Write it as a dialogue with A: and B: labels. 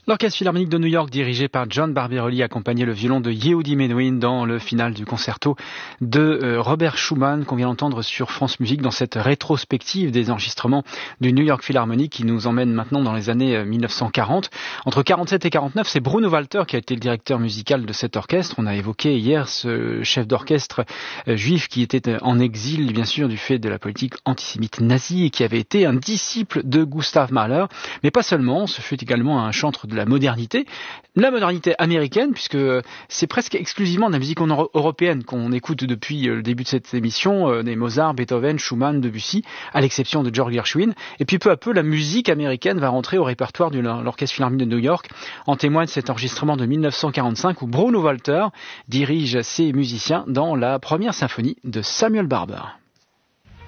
A: L'Orchestre Philharmonique de New York, dirigé par John Barbirolli, accompagnait le violon de Yehudi Menuhin dans le final du concerto de Robert Schumann, qu'on vient d'entendre sur France Musique dans cette rétrospective des enregistrements du New York Philharmonic qui nous emmène maintenant dans les années 1940. Entre 47 et 49, c'est Bruno Walter qui a été le directeur musical de cet orchestre. On a évoqué hier ce chef d'orchestre juif qui était en exil, bien sûr, du fait de la politique antisémite nazie et qui avait été un disciple de Gustav Mahler. Mais pas seulement, ce fut également un chantre de la modernité américaine, puisque c'est presque exclusivement de la musique européenne qu'on écoute depuis le début de cette émission, des Mozart, Beethoven, Schumann, Debussy, à l'exception de George Gershwin. Et puis peu à peu, la musique américaine va rentrer au répertoire de l'Orchestre Philharmonique de New York. En témoigne cet enregistrement de 1945 où Bruno Walter dirige ses musiciens dans la première symphonie de Samuel Barber.